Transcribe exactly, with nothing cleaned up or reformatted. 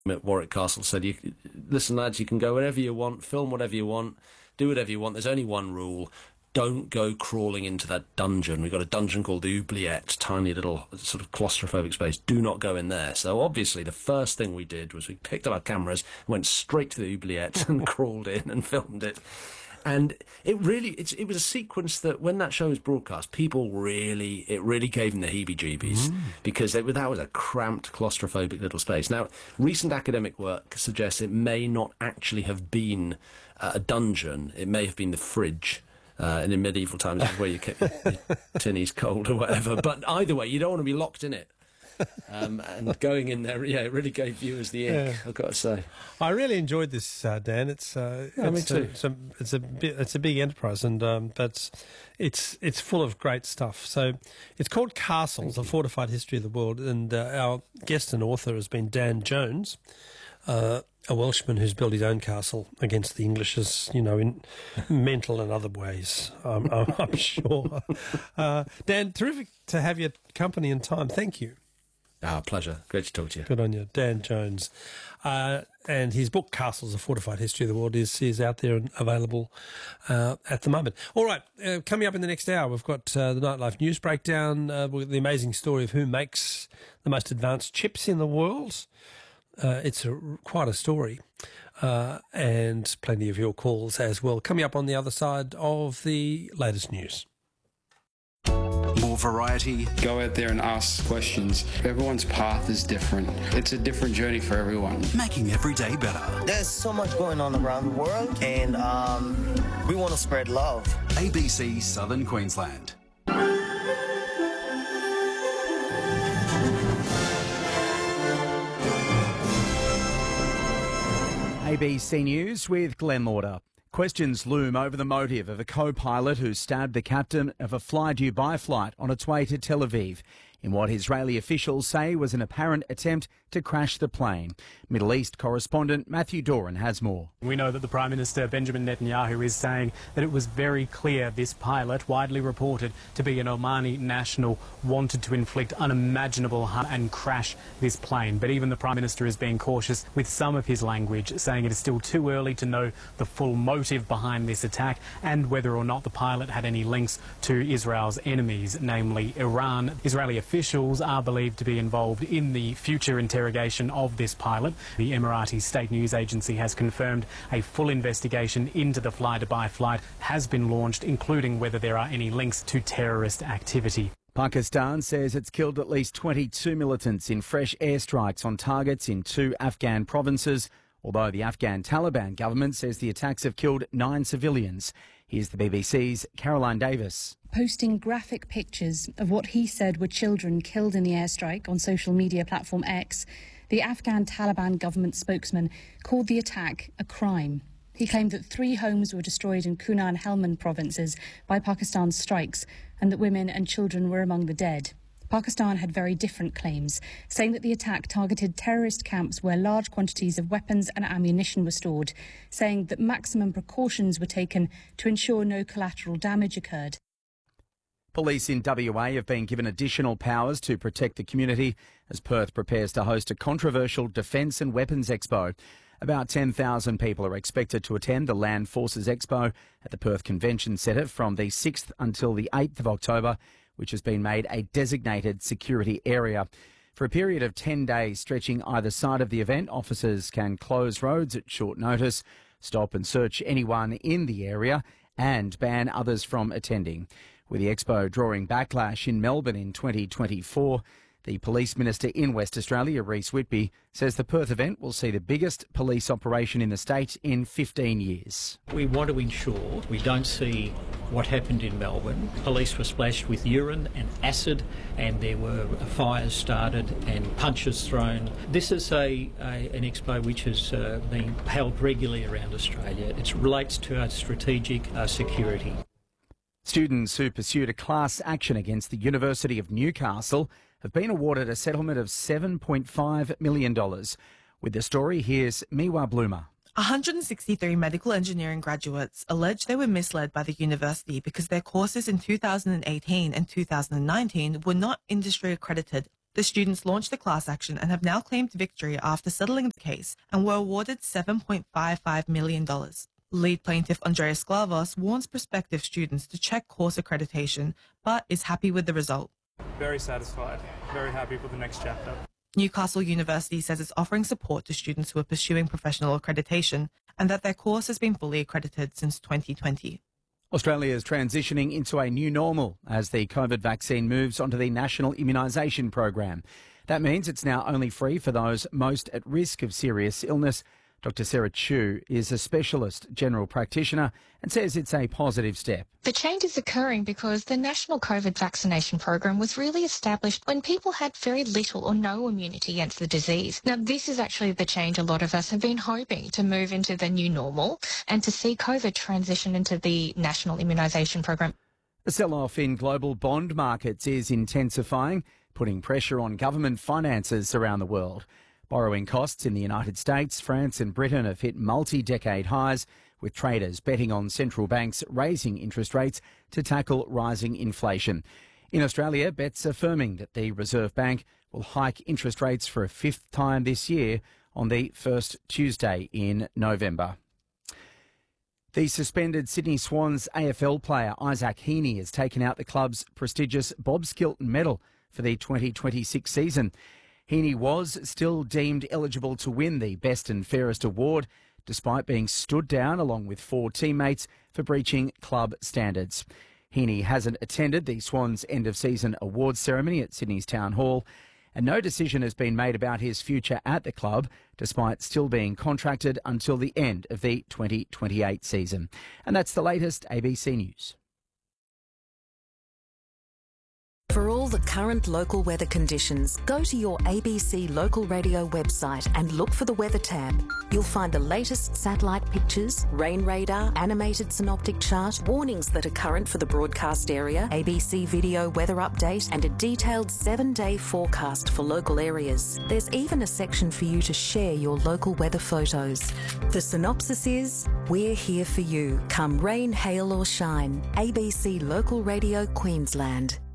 at Warwick Castle said, you, listen, lads, you can go wherever you want, film whatever you want, do whatever you want. There's only one rule. Don't go crawling into that dungeon. We've got a dungeon called the Oubliette, tiny little sort of claustrophobic space. Do not go in there. So obviously the first thing we did was we picked up our cameras, went straight to the Oubliette and crawled in and filmed it. And it really, it's, it was a sequence that when that show was broadcast, people really, it really gave them the heebie-jeebies mm. because it, that was a cramped, claustrophobic little space. Now, recent academic work suggests it may not actually have been uh, a dungeon. It may have been the fridge. Uh, and in medieval times, where you kept your, your tinnies cold or whatever. But either way, you don't want to be locked in it. Um, and going in there, yeah, it really gave viewers the ick, yeah. I've got to say. I really enjoyed this, uh, Dan. It's uh, yeah, it's, me too. A, it's a it's a bit, it's a big enterprise, and um, but it's it's full of great stuff. So it's called Castles: A Fortified History of the World, and uh, our guest and author has been Dan Jones, uh, a Welshman who's built his own castle against the Englishes, you know, in mental and other ways. I'm, I'm, I'm sure. Uh, Dan, terrific to have your company and time. Thank you. Ah, pleasure. Great to talk to you. Good on you. Dan Jones. Uh, and his book, Castles, A Fortified History of the World, is, is out there and available uh, at the moment. All right, uh, coming up in the next hour, we've got uh, the Nightlife News Breakdown, uh, with the amazing story of who makes the most advanced chips in the world. Uh, it's a, quite a story, uh, and plenty of your calls as well. Coming up on the other side of the latest news. More variety. Go out there and ask questions. Everyone's path is different. It's a different journey for everyone. Making every day better. There's so much going on around the world, and um, we want to spread love. A B C Southern Queensland. A B C News with Glenn Lauder. Questions loom over the motive of a co-pilot who stabbed the captain of a Fly Dubai flight on its way to Tel Aviv in what Israeli officials say was an apparent attempt to crash the plane. Middle East correspondent Matthew Doran has more. We know that the Prime Minister Benjamin Netanyahu is saying that it was very clear this pilot, widely reported to be an Omani national, wanted to inflict unimaginable harm and crash this plane. But even the Prime Minister is being cautious with some of his language, saying it is still too early to know the full motive behind this attack and whether or not the pilot had any links to Israel's enemies, namely Iran. Israeli officials are believed to be involved in the future interrogation of this pilot. The Emirati state news agency has confirmed a full investigation into the Fly Dubai flight has been launched, including whether there are any links to terrorist activity. Pakistan says it's killed at least twenty-two militants in fresh airstrikes on targets in two Afghan provinces, although the Afghan Taliban government says the attacks have killed nine civilians. Here's the B B C's Caroline Davis. Posting graphic pictures of what he said were children killed in the airstrike on social media platform X, the Afghan Taliban government spokesman called the attack a crime. He claimed that three homes were destroyed in Kunar and Helmand provinces by Pakistan's strikes and that women and children were among the dead. Pakistan had very different claims, saying that the attack targeted terrorist camps where large quantities of weapons and ammunition were stored, saying that maximum precautions were taken to ensure no collateral damage occurred. Police in W A have been given additional powers to protect the community as Perth prepares to host a controversial Defence and Weapons Expo. About ten thousand people are expected to attend the Land Forces Expo at the Perth Convention Centre from the sixth until the eighth of October, which has been made a designated security area. For a period of ten days stretching either side of the event, officers can close roads at short notice, stop and search anyone in the area and ban others from attending. With the Expo drawing backlash in Melbourne in twenty twenty-four, the Police Minister in West Australia, Rhys Whitby, says the Perth event will see the biggest police operation in the state in fifteen years. We want to ensure we don't see what happened in Melbourne. Police were splashed with urine and acid, and there were fires started and punches thrown. This is a, a an expo which has uh, been held regularly around Australia. It relates to our strategic uh, security. Students who pursued a class action against the University of Newcastle have been awarded a settlement of seven point five million dollars. With the story, here's Miwa Bloomer. one hundred sixty-three medical engineering graduates allege they were misled by the university because their courses in two thousand eighteen and two thousand nineteen were not industry accredited The students launched the class action and have now claimed victory after settling the case and were awarded seven point five five million dollars. Lead plaintiff Andreas Sklavos warns prospective students to check course accreditation, but is happy with the result. Very satisfied, very happy for the next chapter. Newcastle University says it's offering support to students who are pursuing professional accreditation and that their course has been fully accredited since twenty twenty. Australia is transitioning into a new normal as the COVID vaccine moves onto the National Immunisation Program. That means it's now only free for those most at risk of serious illness. Doctor Sarah Chu is a specialist general practitioner and says it's a positive step. The change is occurring because the National COVID Vaccination Program was really established when people had very little or no immunity against the disease. Now, this is actually the change a lot of us have been hoping to move into the new normal and to see COVID transition into the National Immunisation Program. The sell-off in global bond markets is intensifying, putting pressure on government finances around the world. Borrowing costs in the United States, France and Britain have hit multi-decade highs, with traders betting on central banks raising interest rates to tackle rising inflation. In Australia, bets are firming that the Reserve Bank will hike interest rates for a fifth time this year on the first Tuesday in November. The suspended Sydney Swans A F L player Isaac Heaney has taken out the club's prestigious Bob Skilton medal for the twenty twenty-six season. Heaney was still deemed eligible to win the Best and Fairest award, despite being stood down along with four teammates for breaching club standards. Heaney hasn't attended the Swans' end-of-season awards ceremony at Sydney's Town Hall, and no decision has been made about his future at the club, despite still being contracted until the end of the twenty twenty-eight season. And that's the latest A B C News. For all the current local weather conditions, go to your A B C local radio website and look for the weather tab. You'll find the latest satellite pictures, rain radar, animated synoptic chart, warnings that are current for the broadcast area, A B C video weather update, and a detailed seven-day forecast for local areas. There's even a section for you to share your local weather photos. The synopsis is, we're here for you, come rain, hail or shine. A B C Local Radio Queensland.